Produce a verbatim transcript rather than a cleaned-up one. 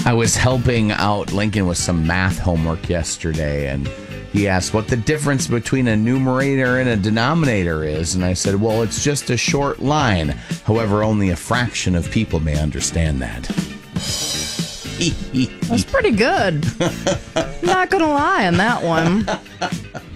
I was helping out Lincoln with some math homework yesterday, and he asked what the difference between a numerator and a denominator is, and I said, well, it's just a short line. However, only a fraction of people may understand that. That's pretty good. Not gonna lie on that one.